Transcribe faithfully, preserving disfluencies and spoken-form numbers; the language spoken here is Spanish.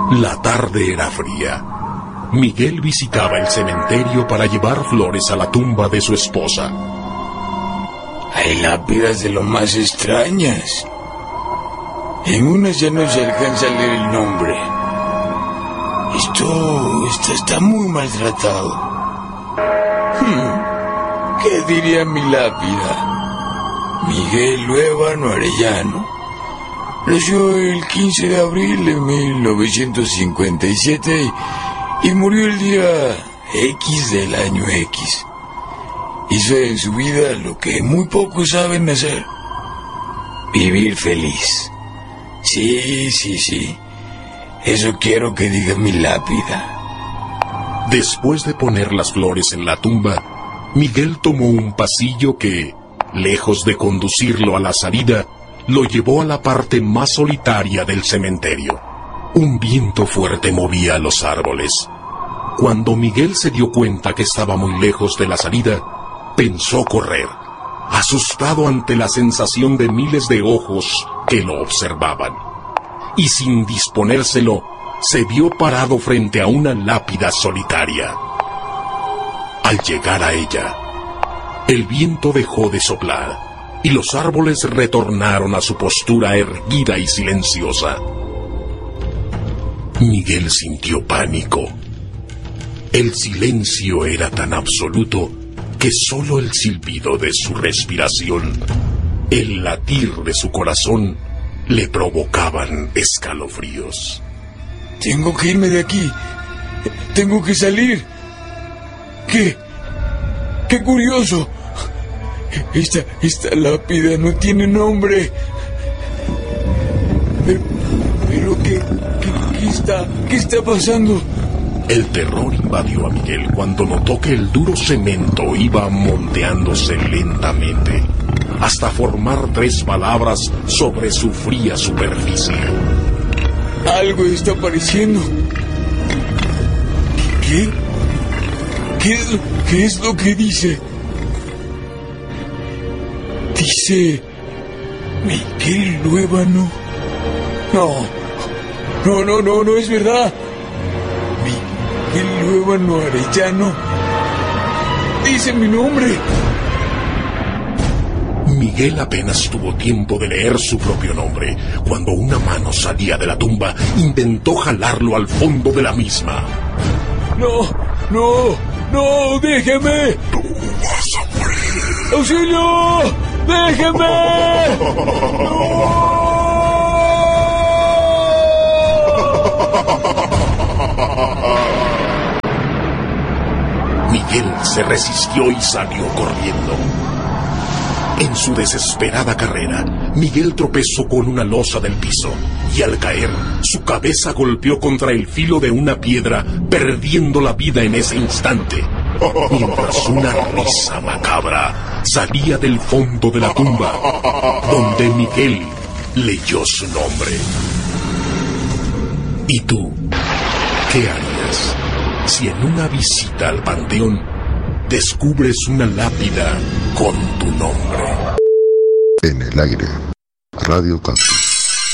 La tarde era fría. Miguel visitaba el cementerio para llevar flores a la tumba de su esposa. Hay lápidas de lo más extrañas. En unas ya no se alcanza a leer el nombre. Esto, esto está muy maltratado. Hmm, ¿qué diría mi lápida? Miguel Luébano Arellano nació el quince de abril de mil novecientos cincuenta y siete y, y murió el día X del año X. Hizo en su vida lo que muy pocos saben hacer: vivir feliz. Sí, sí, sí. Eso quiero que diga mi lápida. Después de poner las flores en la tumba, Miguel tomó un pasillo que, lejos de conducirlo a la salida, lo llevó a la parte más solitaria del cementerio. Un viento fuerte movía los árboles. Cuando Miguel se dio cuenta que estaba muy lejos de la salida, pensó correr, asustado ante la sensación de miles de ojos que lo observaban. Y sin disponérselo, se vio parado frente a una lápida solitaria. Al llegar a ella, el viento dejó de soplar y los árboles retornaron a su postura erguida y silenciosa. Miguel sintió pánico. El silencio era tan absoluto que solo el silbido de su respiración, el latir de su corazón, le provocaban escalofríos. Tengo que irme de aquí. Tengo que salir. ¿Qué? ¡Qué curioso! Esta, esta lápida no tiene nombre. Pero, pero ¿qué, qué, qué está, qué está pasando? El terror invadió a Miguel cuando notó que el duro cemento iba moldeándose lentamente, hasta formar tres palabras sobre su fría superficie. Algo está apareciendo. ¿Qué? ¿Qué es, qué es lo que dice? Dice... Miguel Luébano. No. No, no, no, no es verdad. Miguel Luébano Arellano. Dice mi nombre. Miguel apenas tuvo tiempo de leer su propio nombre, cuando una mano salía de la tumba, intentó jalarlo al fondo de la misma. ¡No! ¡No! ¡No! ¡Déjeme! ¡Tú vas a morir! ¡Auxilio! ¡Déjeme! ¡No! Miguel se resistió y salió corriendo. En su desesperada carrera, Miguel tropezó con una losa del piso y al caer, su cabeza golpeó contra el filo de una piedra, perdiendo la vida en ese instante, mientras una risa macabra salía del fondo de la tumba, donde Miguel leyó su nombre. ¿Y tú, qué harías si en una visita al panteón descubres una lápida con tu nombre? En el aire, Radio Campus.